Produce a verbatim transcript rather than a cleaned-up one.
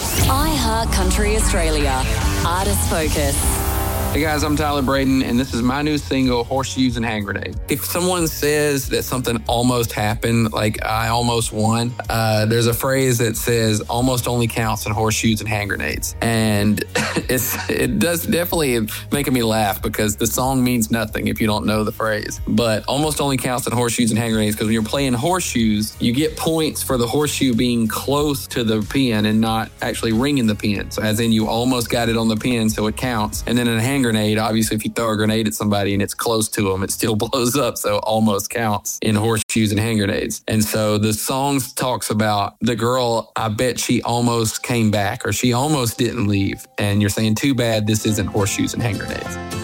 iHeartCountry Australia. Artist Focus. Hey guys, I'm Tyler Braden, and this is my new single, Horseshoes and Hand Grenades. If someone says that something almost happened, like I almost won, uh, there's a phrase that says almost only counts in horseshoes and hand grenades. And it's it does definitely making me laugh because the song means nothing if you don't know the phrase. But almost only counts in horseshoes and hand grenades because when you're playing horseshoes, you get points for the horseshoe being close to the pin and not actually ringing the pin. So as in you almost got it on the pin, so it counts. And then in a hand grenade, obviously if you throw a grenade at somebody and it's close to them, it still blows up, so almost counts in horseshoes and hand grenades. And so the song talks about the girl, I bet she almost came back or she almost didn't leave, and you're saying too bad this isn't horseshoes and hand grenades.